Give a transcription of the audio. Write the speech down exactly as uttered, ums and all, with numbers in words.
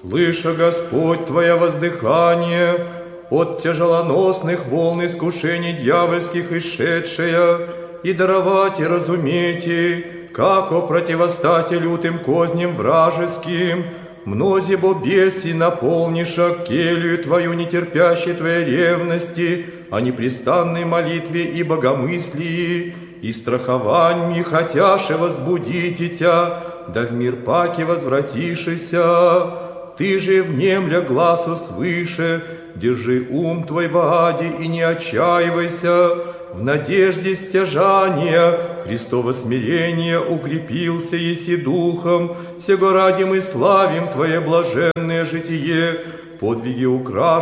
Слыша, Господь, Твое воздыхание от тяжелоносных волн искушений дьявольских исшедшая, и даровать и разумейте, како противостати лютым козням вражеским, мнози бо беси наполниша келью Твою нетерпящей Твоей ревности, о непрестанной молитве и богомыслии, и страхованиями хотяше возбудите Тя, да в мир паки возвратишися. Ты же, внемля глазу свыше, держи ум Твой в аде и не отчаивайся, в надежде стяжания Христово смирение укрепился еси духом, сего ради мы славим Твое блаженное житие, подвиги украшенные